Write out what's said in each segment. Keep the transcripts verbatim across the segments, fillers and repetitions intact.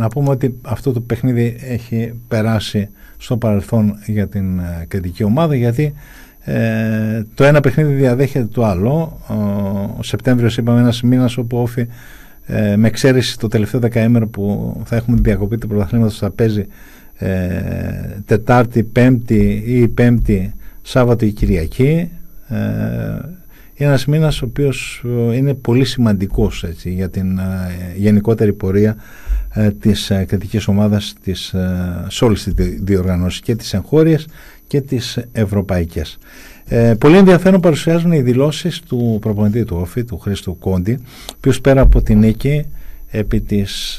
να πούμε ότι αυτό το παιχνίδι έχει περάσει στο παρελθόν για την ε, κριτική ομάδα, γιατί ε, το ένα παιχνίδι διαδέχεται το άλλο. Ο Σεπτέμβριος, είπαμε, ένας μήνας όπου ο Όφη, ε, με εξαίρεση το τελευταίο δεκαήμερο που θα έχουμε τη διακοπή του πρωταθλήματος, θα παίζει ε, Τετάρτη, Πέμπτη ή Πέμπτη, Σάββατο ή Κυριακή. ε, είναι ένας μήνας ο οποίος είναι πολύ σημαντικός, έτσι, για την ε, γενικότερη πορεία ε, της ε, κριτικής ομάδας της, ε, σε όλες τις διοργανώσεις, και τις εγχώριες και τις ευρωπαϊκές. Ε, πολύ ενδιαφέρον παρουσιάζουν οι δηλώσεις του προπονητή του Όφη, του Χρήστου Κόντι, ο οποίος πέρα από την νίκη επί της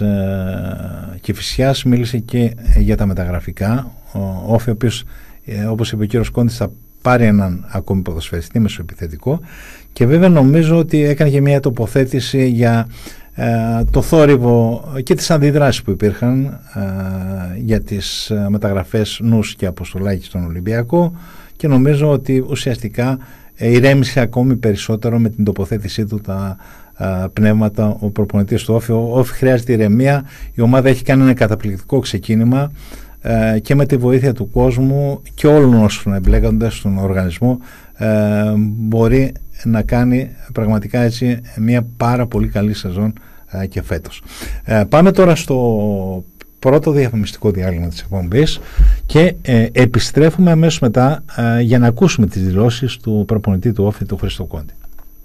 ε, Κηφισιάς μίλησε και για τα μεταγραφικά. Ο Όφη, ο οποίος, ε, όπως είπε ο κύριος Κόντης, θα πάρει έναν ακόμη ποδοσφαιριστή μεσοεπιθετικό, και βέβαια νομίζω ότι έκανε και μια τοποθέτηση για ε, το θόρυβο και τις αντιδράσεις που υπήρχαν ε, για τις ε, μεταγραφές Νους και Αποστολάκη στον Ολυμπιακό, και νομίζω ότι ουσιαστικά ε, ηρέμησε ακόμη περισσότερο με την τοποθέτησή του τα ε, πνεύματα ο προπονητής του Όφη. Ο Όφη χρειάζεται ηρεμία, η ομάδα έχει κάνει ένα καταπληκτικό ξεκίνημα ε, και με τη βοήθεια του κόσμου και όλων όσων εμπλέκονται στον οργανισμό ε, μπορεί να κάνει πραγματικά, έτσι, μια πάρα πολύ καλή σεζόν ε, και φέτος. Ε, πάμε τώρα στο πρώτο διαφημιστικό διάλειμμα της εκπομπής και ε, επιστρέφουμε αμέσως μετά ε, για να ακούσουμε τις δηλώσεις του προπονητή του Όφη, του Χρήστο Κόντι.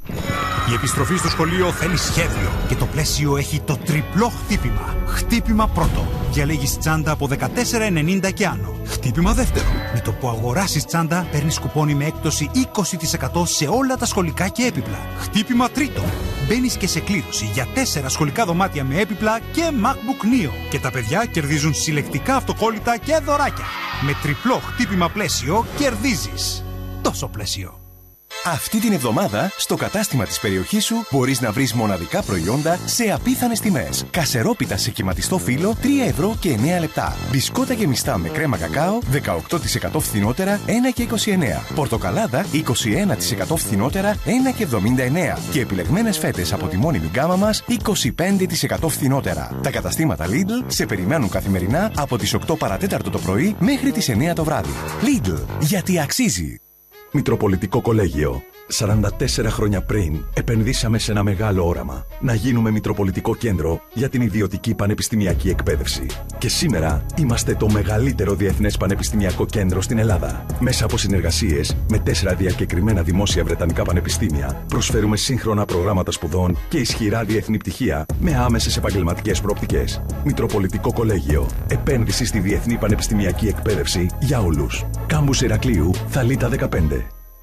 Η επιστροφή στο σχολείο θέλει σχέδιο και το πλαίσιο έχει το τριπλό χτύπημα. Χτύπημα πρώτο. Διαλέγεις τσάντα από δεκατέσσερα ενενήντα και άνω. Χτύπημα δεύτερο. Με το που αγοράσεις τσάντα παίρνεις κουπόνι με έκπτωση είκοσι τοις εκατό σε όλα τα σχολικά και έπιπλα. Χτύπημα τρίτο. Μπαίνεις και σε κλήρωση για τέσσερα σχολικά δωμάτια με έπιπλα και MacBook Neo. Και τα παιδιά κερδίζουν συλλεκτικά αυτοκόλλητα και δωράκια. Με τριπλό χτύπημα πλαίσιο κερδίζεις. Τόσο πλαίσιο. Αυτή την εβδομάδα, στο κατάστημα της περιοχής σου μπορείς να βρεις μοναδικά προϊόντα σε απίθανες τιμές. Κασερόπιτα σε κυματιστό φύλλο, τρία ευρώ και εννέα λεπτά. Μπισκότα γεμιστά με κρέμα κακάο, δεκαοκτώ τοις εκατό φθηνότερα, ένα και είκοσι εννέα. Πορτοκαλάδα, είκοσι ένα τοις εκατό φθηνότερα, ένα και εβδομήντα εννέα. Και επιλεγμένες φέτες από τη μόνιμη γκάμα μας, είκοσι πέντε τοις εκατό φθηνότερα. Τα καταστήματα Lidl σε περιμένουν καθημερινά από τις οκτώ παρατέταρτο το πρωί μέχρι τις εννέα το βράδυ. Lidl, γιατί αξίζει. Μητροπολιτικό Κολέγιο. σαράντα τέσσερα χρόνια πριν επενδύσαμε σε ένα μεγάλο όραμα. Να γίνουμε Μητροπολιτικό Κέντρο για την ιδιωτική πανεπιστημιακή εκπαίδευση. Και σήμερα είμαστε το μεγαλύτερο διεθνές πανεπιστημιακό κέντρο στην Ελλάδα. Μέσα από συνεργασίες με τέσσερα διακεκριμένα δημόσια βρετανικά πανεπιστήμια, προσφέρουμε σύγχρονα προγράμματα σπουδών και ισχυρά διεθνή πτυχία με άμεσες επαγγελματικές προοπτικές. Μητροπολιτικό Κολέγιο. Επένδυση στη διεθνή πανεπιστημιακή εκπαίδευση για όλους. Κάμπους Ηρακλείου, Θαλίτα δεκαπέντε.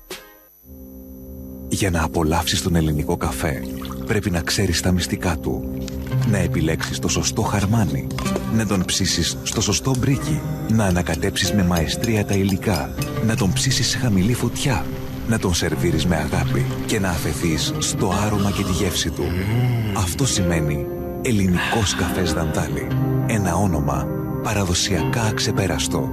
Για να απολαύσεις τον ελληνικό καφέ, πρέπει να ξέρεις τα μυστικά του. Να επιλέξεις το σωστό χαρμάνι, να τον ψήσεις στο σωστό μπρίκι, να ανακατέψεις με μαεστρία τα υλικά, να τον ψήσεις σε χαμηλή φωτιά, να τον σερβίρεις με αγάπη και να αφεθείς στο άρωμα και τη γεύση του. Αυτό σημαίνει ελληνικός καφές Δαντάλη. Ένα όνομα παραδοσιακά αξεπέραστο.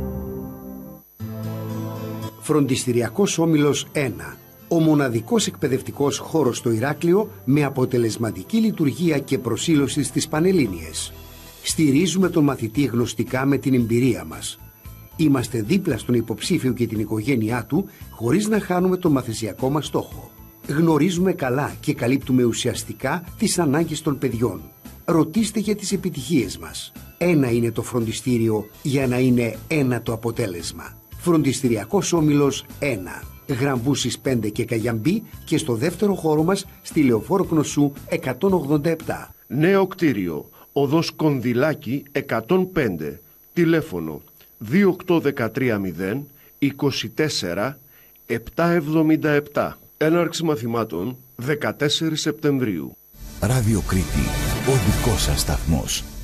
Φροντιστηριακός Όμιλος ένα. Ο μοναδικός εκπαιδευτικός χώρος στο Ηράκλειο με αποτελεσματική λειτουργία και προσήλωση στις Πανελλήνιες. Στηρίζουμε τον μαθητή γνωστικά με την εμπειρία μας. Είμαστε δίπλα στον υποψήφιο και την οικογένειά του χωρίς να χάνουμε τον μαθησιακό μας στόχο. Γνωρίζουμε καλά και καλύπτουμε ουσιαστικά τις ανάγκες των παιδιών. Ρωτήστε για τις επιτυχίες μας. Ένα είναι το φροντιστήριο για να είναι ένα το αποτέλεσμα. Φροντιστηριακός Όμιλος ένα. Γραμβούσης πέντε και Καγιαμπή και στο δεύτερο χώρο μας στη Λεωφόρο Κνωσού εκατόν ογδόντα επτά. Νέο κτίριο, οδός Κονδυλάκη εκατόν πέντε, τηλέφωνο δύο οκτώ ένα τρία μηδέν είκοσι τέσσερα επτακόσια εβδομήντα επτά. Έναρξη μαθημάτων δεκατέσσερις Σεπτεμβρίου. Ράδιο Κρήτη, ο δικός σας σταθμός.